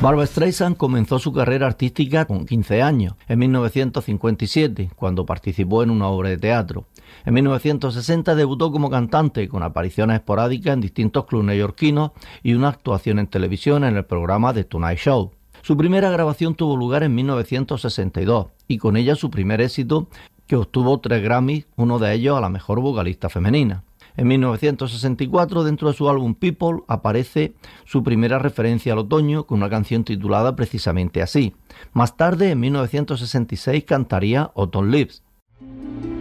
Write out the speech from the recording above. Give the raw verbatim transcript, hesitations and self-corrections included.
Barbra Streisand comenzó su carrera artística con quince años, en mil novecientos cincuenta y siete, cuando participó en una obra de teatro. En mil novecientos sesenta debutó como cantante, con apariciones esporádicas en distintos clubes neoyorquinos y una actuación en televisión en el programa The Tonight Show. Su primera grabación tuvo lugar en mil novecientos sesenta y dos, y con ella su primer éxito, que obtuvo tres Grammys, uno de ellos a la mejor vocalista femenina. En mil novecientos sesenta y cuatro, dentro de su álbum People, aparece su primera referencia al otoño con una canción titulada precisamente así. Más tarde, en mil novecientos sesenta y seis, cantaría Autumn Leaves.